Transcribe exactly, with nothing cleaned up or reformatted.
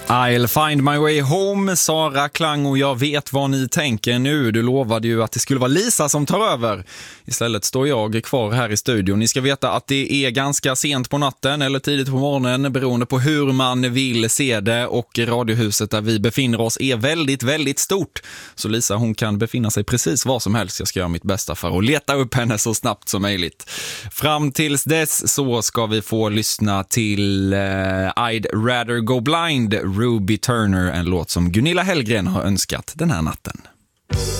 I'll find my way home, Sara Klang, och jag vet vad ni tänker nu. Du lovade ju att det skulle vara Lisa som tar över. Istället står jag kvar här i studion. Ni ska veta att det är ganska sent på natten eller tidigt på morgonen beroende på hur man vill se det, och radiohuset där vi befinner oss är väldigt, väldigt stort. Så Lisa, hon kan befinna sig precis var som helst. Jag ska göra mitt bästa för att leta upp henne så snabbt som möjligt. Fram tills dess så ska vi få lyssna till uh, I'd rather go blind, Ruby Turner, en låt som Gunilla Hellgren har önskat den här natten.